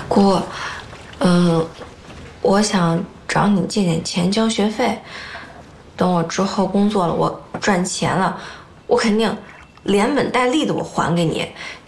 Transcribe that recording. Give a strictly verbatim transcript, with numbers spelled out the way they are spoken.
姑，嗯，我想找你借点钱交学费。等我之后工作了，我赚钱了，我肯定连本带利的我还给你。